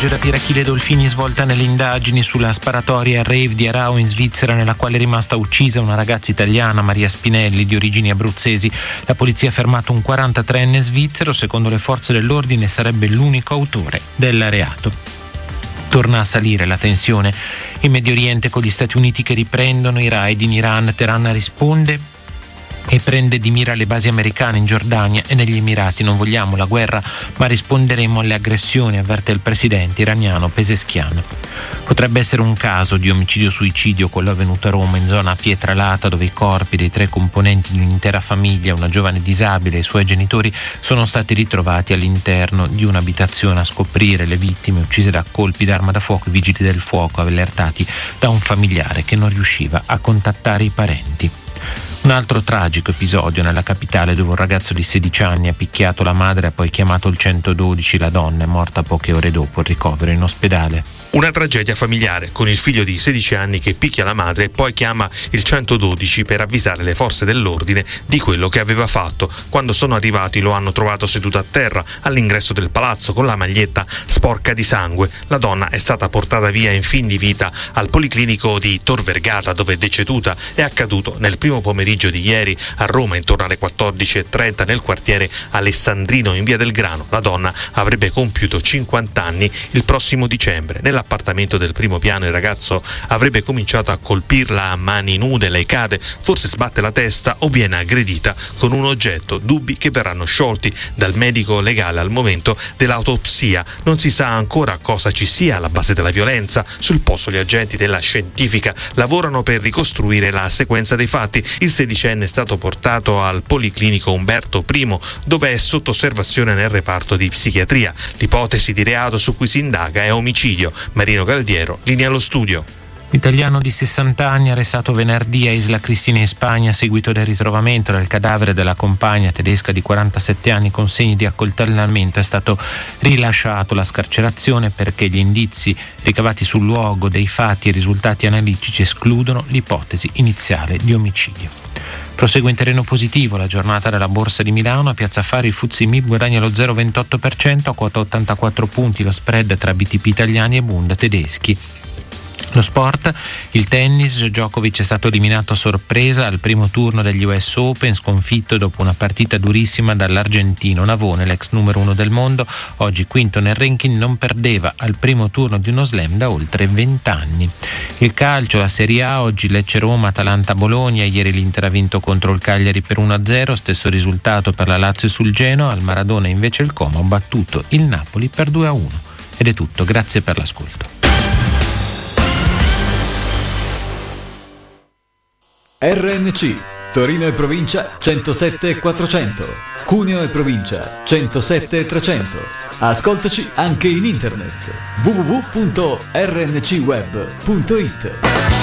rapire Achille Dolfini svolta nelle indagini sulla sparatoria al rave di Arao in Svizzera, nella quale è rimasta uccisa una ragazza italiana, Maria Spinelli, di origini abruzzesi. La polizia ha fermato un 43enne svizzero, secondo le forze dell'ordine sarebbe l'unico autore del reato. Torna a salire la tensione in Medio Oriente, con gli Stati Uniti che riprendono i raid in Iran. Teheran risponde e prende di mira le basi americane in Giordania e negli Emirati. Non vogliamo la guerra, ma risponderemo alle aggressioni, avverte il presidente iraniano Pezeshkian. Potrebbe essere un caso di omicidio-suicidio quello avvenuto a Roma, in zona Pietralata, dove i corpi dei 3 componenti di un'intera famiglia, una giovane disabile e i suoi genitori, sono stati ritrovati all'interno di un'abitazione. A scoprire le vittime uccise da colpi d'arma da fuoco, i vigili del fuoco allertati da un familiare che non riusciva a contattare i parenti. Un altro tragico episodio nella capitale, dove un ragazzo di 16 anni ha picchiato la madre e ha poi chiamato il 112. La donna è morta poche ore dopo il ricovero in ospedale. Una tragedia familiare, con il figlio di 16 anni che picchia la madre e poi chiama il 112 per avvisare le forze dell'ordine di quello che aveva fatto. Quando sono arrivati lo hanno trovato seduto a terra all'ingresso del palazzo con la maglietta sporca di sangue. La donna è stata portata via in fin di vita al policlinico di Tor Vergata, dove è deceduta. È accaduto nel primo pomeriggio di ieri a Roma, intorno alle 14:30, nel quartiere Alessandrino in via del Grano. La donna avrebbe compiuto 50 anni il prossimo dicembre. Nell'appartamento del primo piano il ragazzo avrebbe cominciato a colpirla a mani nude, lei cade, forse sbatte la testa o viene aggredita con un oggetto, dubbi che verranno sciolti dal medico legale. Al momento dell'autopsia non si sa ancora cosa ci sia alla base della violenza. Sul posto gli agenti della scientifica lavorano per ricostruire la sequenza dei fatti. Il 16enne è stato portato al Policlinico Umberto I, dove è sotto osservazione nel reparto di psichiatria. L'ipotesi di reato su cui si indaga è omicidio. Marino Galdiero, linea allo studio. L'italiano di 60 anni, arrestato venerdì a Isla Cristina in Spagna a seguito del ritrovamento del cadavere della compagna tedesca di 47 anni con segni di accoltellamento, è stato rilasciato. La scarcerazione perché gli indizi ricavati sul luogo dei fatti e i risultati analitici escludono l'ipotesi iniziale di omicidio. Prosegue in terreno positivo la giornata della Borsa di Milano. A Piazza Affari il FTSE MIB guadagna lo 0,28%, a quota 84 punti lo spread tra BTP italiani e Bund tedeschi. Lo sport, il tennis, Djokovic è stato eliminato a sorpresa al primo turno degli US Open, sconfitto dopo una partita durissima dall'argentino Navone, l'ex numero 1 del mondo, oggi quinto nel ranking, non perdeva al primo turno di uno slam da oltre 20 anni. Il calcio, la Serie A, oggi Lecce-Roma, Atalanta-Bologna, ieri l'Inter ha vinto contro il Cagliari per 1-0, stesso risultato per la Lazio sul Genoa, al Maradona invece il Como ha battuto il Napoli per 2-1. Ed è tutto, grazie per l'ascolto. RNC Torino e provincia 107 e 400, Cuneo e provincia 107 e 300. Ascoltaci anche in internet www.rncweb.it.